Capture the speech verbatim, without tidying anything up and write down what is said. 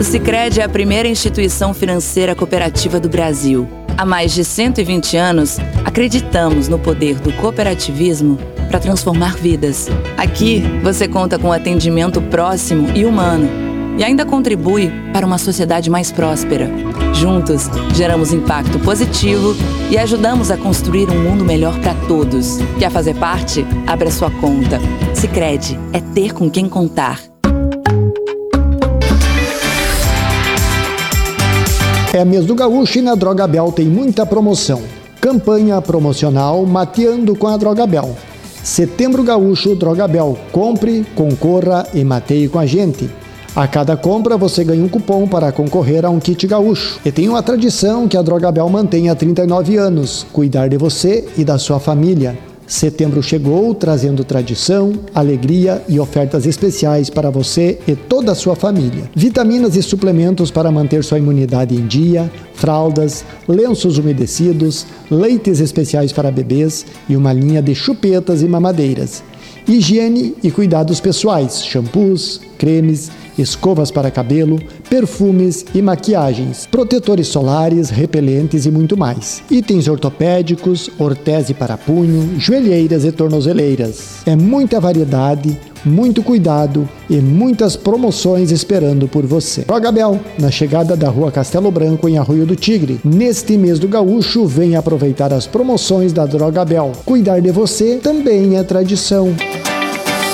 O Sicredi é a primeira instituição financeira cooperativa do Brasil. Há mais de cento e vinte anos, acreditamos no poder do cooperativismo para transformar vidas. Aqui, você conta com atendimento próximo e humano e ainda contribui para uma sociedade mais próspera. Juntos, geramos impacto positivo e ajudamos a construir um mundo melhor para todos. Quer fazer parte? Abra sua conta. Sicredi é ter com quem contar. É mês do gaúcho e na Drogabel tem muita promoção. Campanha promocional Mateando com a Drogabel. Setembro Gaúcho Drogabel. Compre, concorra e mateie com a gente. A cada compra você ganha um cupom para concorrer a um kit gaúcho. E tem uma tradição que a Drogabel mantém há trinta e nove anos: cuidar de você e da sua família. Setembro chegou trazendo tradição, alegria e ofertas especiais para você e toda a sua família. Vitaminas e suplementos para manter sua imunidade em dia, fraldas, lenços umedecidos, leites especiais para bebês e uma linha de chupetas e mamadeiras. Higiene e cuidados pessoais, shampoos, cremes, escovas para cabelo, perfumes e maquiagens, protetores solares, repelentes e muito mais. Itens ortopédicos, ortese para punho, joelheiras e tornozeleiras. É muita variedade, muito cuidado e muitas promoções esperando por você. Drogabel, na chegada da Rua Castelo Branco, em Arroio do Tigre. Neste mês do gaúcho, venha aproveitar as promoções da Drogabel. Cuidar de você também é tradição.